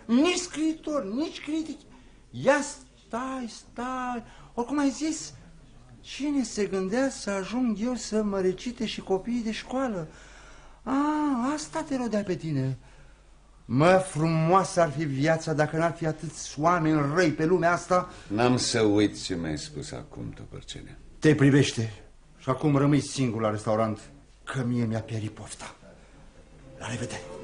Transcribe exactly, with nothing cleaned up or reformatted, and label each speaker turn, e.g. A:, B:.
A: nici scriitor, nici critic. Ia stai, stai, oricum ai zis, cine se gândea să ajung eu să mă recite și copiii de școală? A, asta te rodea pe tine. Mă, frumoasă ar fi viața dacă n-ar fi atâți oameni răi pe lumea asta.
B: N-am să uit ce mi-ai spus acum, Topărcene.
A: Te privește și acum rămâi singur la restaurant, că mie mi-a pierit pofta. La revedere.